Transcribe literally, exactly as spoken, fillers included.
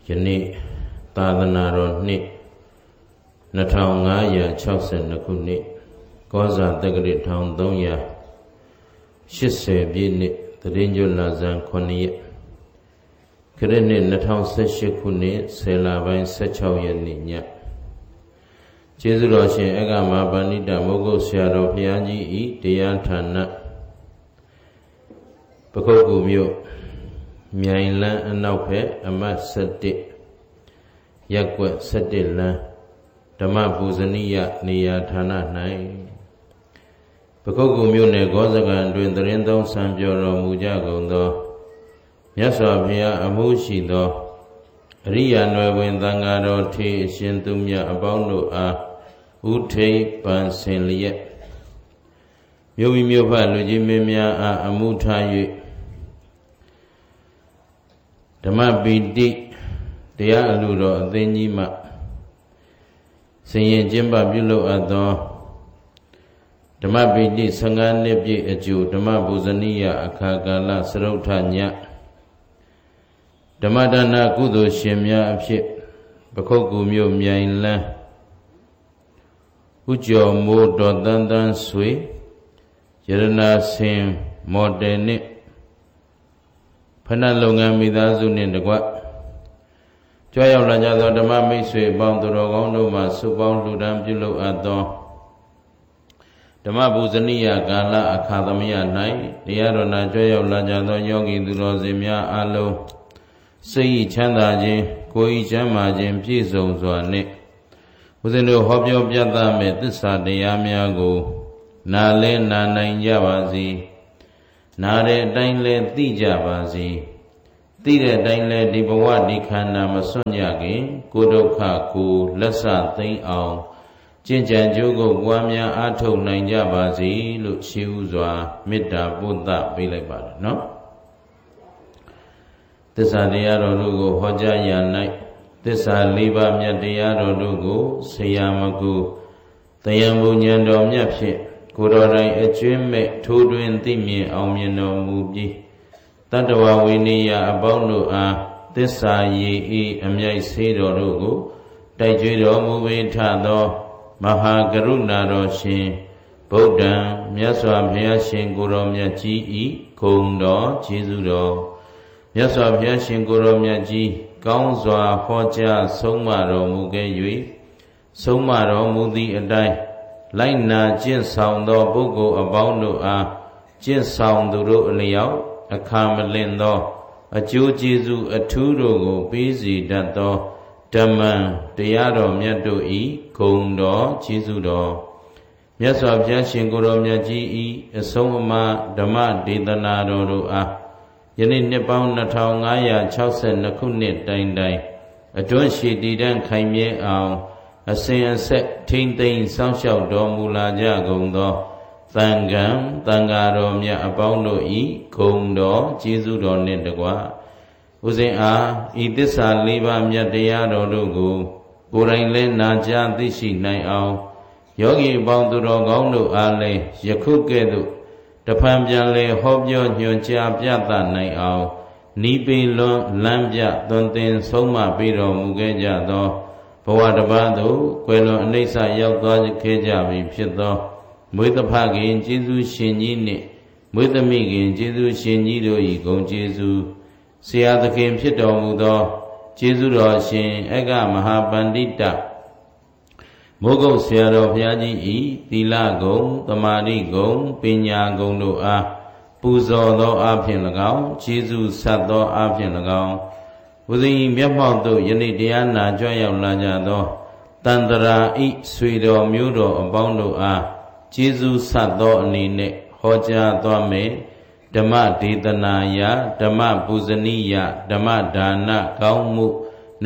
ယနေ့သာသနာတော်နှစ်နှစ်ထောင်ငါးရာခြောက်ဆယ်နှစ်ခုနှစ်ကောဇာတက္ကရာတစ်ထောင်သုံးရာရှစ်ဆယ်ပြည့်နှစ်သတ္တင်ကျွလဇန်ခုနှစ်ရက်ခရစ်နှစ်နှစ်ထောင်ဆယ်ရှစ်ခုနှစ်ဆယ်လပိုင်းဆယ်ခြောက်ရက်နေ့ညကျေးဇူးတော်ရှင်အဂ္ဂမပဏိတမိုးကုတ်ဆရာတော်ဘုရားကြီးဤတရားဌာနပခုက္ကူမြို့မြိုင်လန်းအနောက်ဘက်အမှတ်၁၁ရပ်ကွက်၁၁လမ်းဓမ္မပူဇနိယနေရာဌာန၌ပခုက္ကူမြို့နယ်ဂောဇကံတွင်သရင်သုံးဆံပြောတော်မူကြကုန်သောမြတ်စွာဘုရားအမှုရှိသောအရိယာနွယ်ဝင်သံဃာတော်ထေအရှင်သူမြတ်အပေါင်းတို့အားဥထိပ်ပန်ဆင်လျက်မြို့မိမြို့ဖလူကြီးမင်းများအားအမှုထား၍ဓမ္မပီတိတရားအလူတော်အသင်းကြီးမှဆင်ရင်ကျင်းပပြုလုပ်အပ်သောဓမ္မပီတိဆယ်ငါးနှစ်ပြည့်အကျိုးဓမ္မပူဇနိယအခါကာလစရုဋ္ဌညဓမ္မဒါနကုသိုလ်ရှင်များအဖြစ်ပခုက္ကူမြို့မြိုင်လန်းဥကျော်မိုးတော်တန်းတန်းဆွေရတနာဆင်မော်တယ်နှင့်ဖဏလုပ်ငန်းမိသားစုနှင့်တကွကြွရောက်လာကြသောဓမ္မမိတ်ဆွေအပေါင်းသူတော်ကောင်းတို့မှစုပေါင်းလှူဒါန်းပြုလုပ်အပ်သောဓမ္မပူဇနိယကာလအခါသမယ၌တရားတော်နာကြွရောက်လာကြသောယောဂီသူတော်စင်များအားလုံးစိတ်ချမ်းသာခြင်းကိုယ်ဤချမ်းသာခြင်းပြည့်စုံစွာနှင့်ဦးဇင်းတို့ဟောပြောပြသမဲ့သစ္စာတရားများကိုနာလဲနာနိုင်ကြပါစေနာတဲ့အတိုင်းလဲသိကြပါစေသိတဲ့အတိုင်းလဲဒီဘဝဒီခန္ဓာမစွန့်ကြခင်ကိုဒုက္ခကိုလက်ဆသိမ့်အောင်ကျင့်ကြံကြိုးကိုပွားများအားထုတ်နိုင်ကြပါစေလို့ရှေးဥစွာမေတ္တာပို့သပေးလိုက်ပါတယ်နော်သစ္စာတရားတော်တို့ကိုဟောကြားရ၌သစ္စာလေးပါးမြတ်တရားတော်တို့ကိုဆရာမကူတယံဘုံဉဏ်တော်မြတ်ဖြင့်ကိုယ်တော်တိုင်အကျွင့်မဲ့ထိုးတွင်သိမြင်အောင်မြင်တော်မူပြီးတတ္တဝဝိနည်းအပေါင်းတို့အားသစ္စာရည်ဤအမြိုက်ဆေးတော်တို့ကိုတိုက်ကြွတော်မူပေထသောမဟာကရုဏာတော်ရှင်ဗုဒ္ဓံမြတ်စွာဘုရားရှင်ကိုယ်တော်မြတ်ကြီးဤဂုဏ်တော်ကျေးဇူးတော်မြတ်စွာဘုရားရှင်ကိုယ်တော်မြတ်ကြီးကောင်းစွာဟောကြားဆုံးမတော်မူခဲ့၍ဆုံးမတော်မူသည့်အတိုင်းလိုက်နာကျင့်ဆောင်သောပုဂ္ဂိုလ်အပေါင်းတို့အားကျင့်ဆောင်သူတို့အလျောက်အခါမလင့်သောအကျိုးကျေးဇူးအထူးတို့ကိုပေးစီတတ်သောဓမ္မံတရားတော်မြတ်တို့ဤဂုဏ်တော်ကျေးဇူးတော်မြတ်စွာဘုရားရှင်ကိုယ်တော်မြတ်ကြီးဤအဆုံးအမဓမ္မဒေသနာတော်တို့အားယနေ့နှစ်ပေါင်းနှစ်ထောင်ငါးရာခြောက်ဆယ်နှစ်ခုနှစ်တိုင်တိုင်အတွန်းရှိတည်တံ့ခိုင်မြဲအောင်အစဉ်အဆက်ထိမ့်သိမ်းစောင့်ရှောက်တော်မူလာကြကုန်သောသံဃံသံဃာတော်မြတ်အပေါင်းတို့ဤဂုဏ်တော်ကျေးဇူးတော်နှင့်တကွဥစဉ်အားဤသစ္စာလေးပါးမြတ်တရားတော်တို့ကိုကိုယ်တိုင်လည်းနာကြားသိရှိနိုင်အောင်ယောဂီအပေါင်းသူတော်ကောင်းတို့အားလည်းယခုကဲ့သို့တဖန်ပြန်လေဟောပြောညွှန်ကြားပြသနိုင်အောင်နိပေလွန်လမ်းပြသွန်သင်ဆုံးမပေးတော်မူခဲ့ကြသောဘဝတစ်ပါးသို့ကွယ်လွန်အနိစ္စရောက်သွားခဲ့ကြပြီဖြစ်သောမွေးသဖခင်ကျေးဇူးရှင်ကြီးနှင့်မွေးသမီးခင်ကျေးဇူးရှင်ကြီးတို့၏ဂုဏ်ကျေးဇူးဆရာသခင်ဖြစ်တော်မူသောကျေးဇူးတော်ရှင်အဂ္ဂမဟာပန္တိတမိုးကုတ်ဆရာတော်ဘုရားကြီးဤသီလဂုဏ်သမာဓိဂုဏ်ပညာဂုဏ်တို့အားပူဇော်သောအဖြစ်၎င်းကျေးဇူးဆက်သောအဖြစ်၎င်းဘုဇင်မျက်မှောက်သို့ယနေ့တရားနာကြွရောက်လာကြသောတန္တရာဤဆွေတော်မျိုးတော်အပေါင်းတို့အားကျေးဇူးဆက်သောအနေနဲ့ဟောကြားသွားမယ်ဓမ္မဒေသနာယဓမ္မပူဇနိယဓမ္မဒါနကောင်းမှု